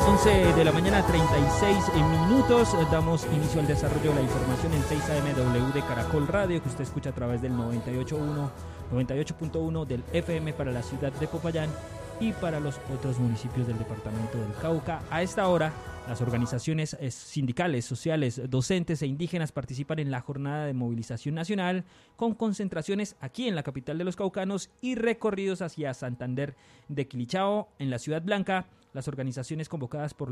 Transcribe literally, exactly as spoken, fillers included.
once de la mañana, treinta y seis minutos. Damos inicio al desarrollo de la información en seis A M W de Caracol Radio, que usted escucha a través del noventa y ocho punto uno del F M para la ciudad de Popayán y para los otros municipios del departamento del Cauca. A esta hora, las organizaciones sindicales, sociales, docentes e indígenas participan en la jornada de movilización nacional con concentraciones aquí en la capital de los caucanos y recorridos hacia Santander de Quilichao. En la Ciudad Blanca, las organizaciones convocadas por